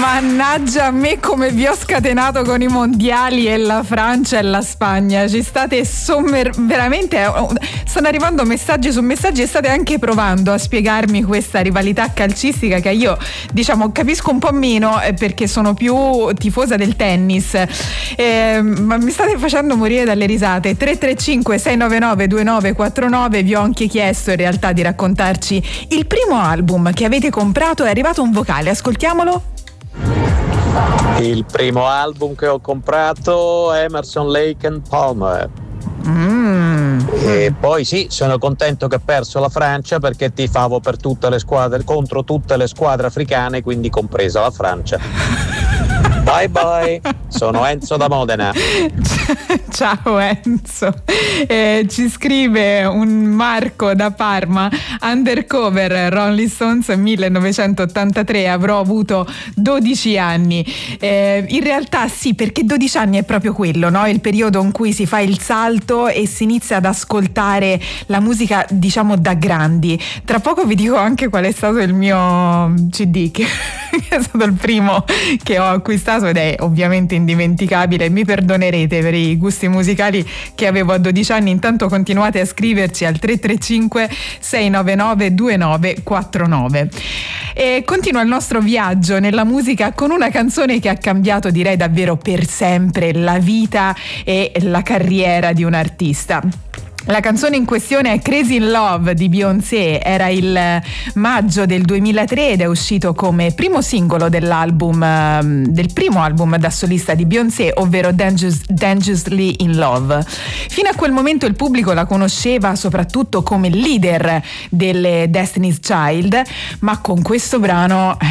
Mannaggia a me come vi ho scatenato con i mondiali e la Francia e la Spagna. Ci state veramente stanno arrivando messaggi su messaggi e state anche provando a spiegarmi questa rivalità calcistica che io capisco un po' meno perché sono più tifosa del tennis, ma mi state facendo morire dalle risate. 335 699 2949. Vi ho anche chiesto in realtà di raccontarci il primo album che avete comprato. È arrivato un vocale, ascoltiamolo. Il primo album che ho comprato è Emerson, Lake and Palmer. E poi sì, sono contento che ha perso la Francia perché tifavo per tutte le squadre, contro tutte le squadre africane, quindi compresa la Francia. Bye bye, sono Enzo da Modena. Ciao Enzo. Ci scrive un Marco da Parma: Undercover, Rolling Stones 1983, avrò avuto 12 anni. In realtà sì, perché 12 anni è proprio quello, no? Il periodo in cui si fa il salto e si inizia ad ascoltare la musica da grandi. Tra poco vi dico anche qual è stato il mio CD, che è stato il primo che ho acquistato ed è ovviamente indimenticabile. Mi perdonerete per i gusti musicali che avevo a 12 anni. Intanto continuate a scriverci al 335 699 2949. E continua il nostro viaggio nella musica con una canzone che ha cambiato, direi davvero per sempre, la vita e la carriera di un artista. La canzone in questione è Crazy in Love di Beyoncé, era il maggio del 2003 ed è uscito come primo singolo dell'album, del primo album da solista di Beyoncé, ovvero Dangerously in Love. Fino a quel momento il pubblico la conosceva soprattutto come leader delle Destiny's Child, ma con questo brano